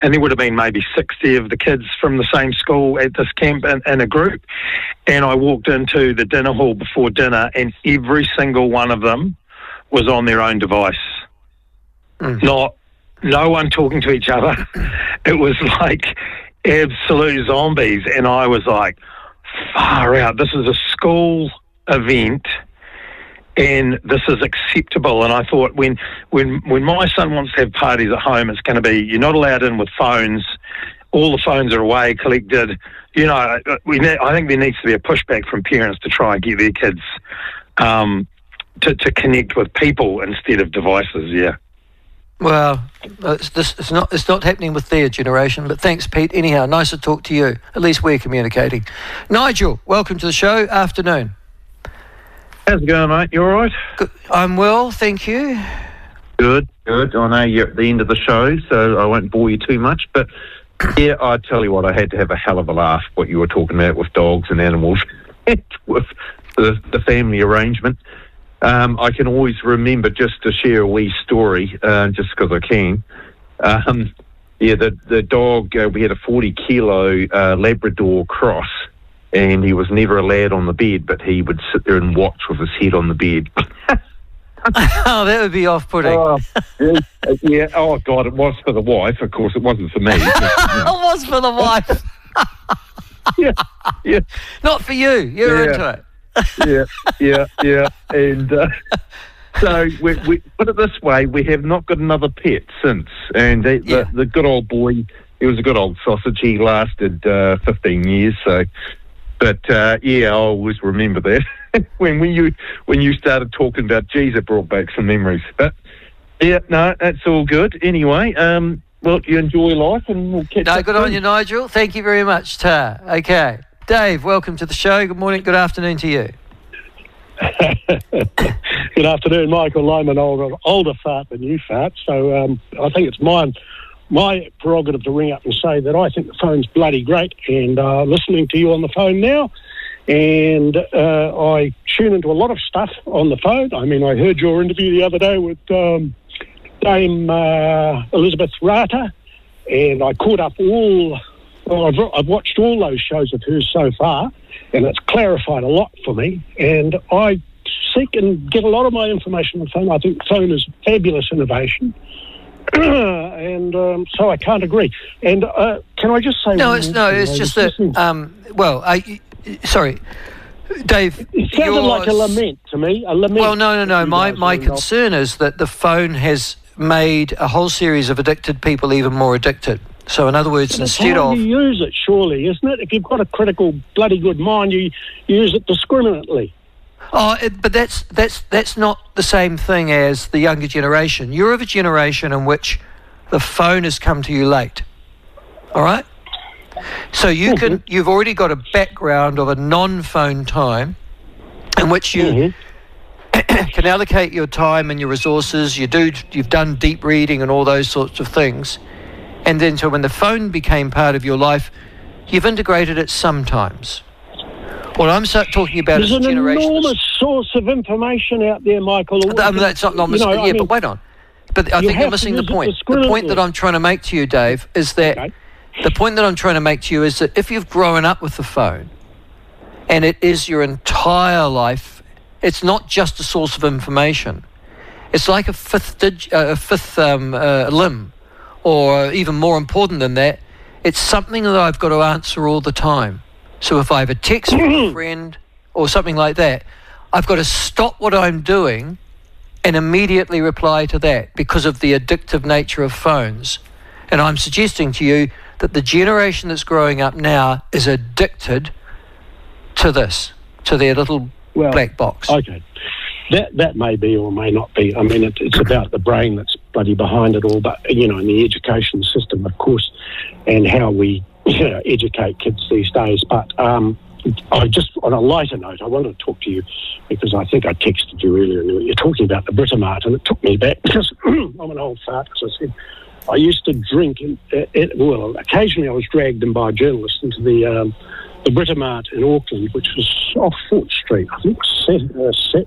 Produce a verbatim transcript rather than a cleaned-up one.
and there would have been maybe sixty of the kids from the same school at this camp in, in a group. And I walked into the dinner hall before dinner, and every single one of them was on their own device. Mm. Not, no one talking to each other. It was like absolute zombies. And I was like, far out. This is a school event, and this is acceptable. And I thought, when when when my son wants to have parties at home, it's going to be, you're not allowed in with phones. All the phones are away, collected. You know, we ne- I think there needs to be a pushback from parents to try and get their kids um, to, to connect with people instead of devices, yeah. Well, it's, this, it's not it's not happening with their generation, but thanks, Pete. Anyhow, nice to talk to you. At least we're communicating. Nigel, welcome to the show. Afternoon. How's it going, mate? You all right? Good. I'm well, thank you. Good, good. I know you're at the end of the show, so I won't bore you too much, but yeah, I tell you what, I had to have a hell of a laugh what you were talking about with dogs and animals, with the, the family arrangement. Um, I can always remember, just to share a wee story, uh, just because I can. Um, yeah, the the dog, uh, we had a forty kilo uh, Labrador cross, and he was never allowed on the bed, but he would sit there and watch with his head on the bed. Oh, that would be off-putting. Oh, yeah, yeah, oh, God, it was for the wife. Of course, it wasn't for me. But, you know. It was for the wife. yeah, yeah. Not for you. You're yeah. into it. yeah, yeah, yeah. And uh, so, we, we put it this way, we have not got another pet since. And the, Yeah. the, the good old boy, he was a good old sausage. He lasted uh, fifteen years. So, But, uh, yeah, I always remember that. when, when, you, when you started talking about, geez, it brought back some memories. But, yeah, no, that's all good. Anyway, um, well, you enjoy life, and we'll catch No, up good soon. on you, Nigel. Thank you very much, Tar. Okay. Dave, welcome to the show. Good morning, good afternoon to you. Good afternoon, Michael. I'm an older, older fart than you fart, so um, I think it's mine, my prerogative to ring up and say that I think the phone's bloody great, and uh, listening to you on the phone now, and uh, I tune into a lot of stuff on the phone. I mean, I heard your interview the other day with um, Dame uh, Elizabeth Rata, and I caught up all... Well, I've, I've watched all those shows of hers so far, and it's clarified a lot for me. And I seek and get a lot of my information on the phone. I think the phone is fabulous innovation. and um, so I can't agree. And uh, can I just say... No, it's no, it's just that... Um, well, I, sorry, Dave... It sounded yours, like a lament to me, a lament. Well, no, no, no. My, my concern is that the phone has made a whole series of addicted people even more addicted. So, in other words, That's instead how of... you use it, surely, isn't it? If you've got a critical, bloody good mind, you use it discriminately. Oh, it, but that's that's that's not the same thing as the younger generation. You're of a generation in which the phone has come to you late. All right? So you can, mm-hmm. you've already got a background of a non-phone time in which you... Mm-hmm. can allocate your time and your resources. You do, you've done deep reading and all those sorts of things. And then so when the phone became part of your life, you've integrated it sometimes. What I'm so talking about There's is an generation. enormous source of information out there, Michael. Um, that's not, not you know, yeah, I mean, but wait on. But I you think you're have missing to the use it point. The point discriminately. that I'm trying to make to you, Dave, is that Okay. the point that I'm trying to make to you is that if you've grown up with the phone and it is your entire life, it's not just a source of information. It's like a fifth, dig, uh, a fifth um, uh, limb, or even more important than that, it's something that I've got to answer all the time. So if I have a text from a friend or something like that, I've got to stop what I'm doing and immediately reply to that because of the addictive nature of phones. And I'm suggesting to you that the generation that's growing up now is addicted to this, to their little well, black box. Okay. That that may be or may not be. I mean, it, it's about the brain that's bloody behind it all, but, you know, in the education system, of course, and how we you know, educate kids these days. But um, I just, on a lighter note, I wanted to talk to you because I think I texted you earlier and you're talking about the Britomart, and it took me back because I'm an old fart, as I said. I used to drink, in, uh, it, well, occasionally I was dragged in by journalists into the um, the Britomart in Auckland, which was off Fort Street. I think it was set, uh, set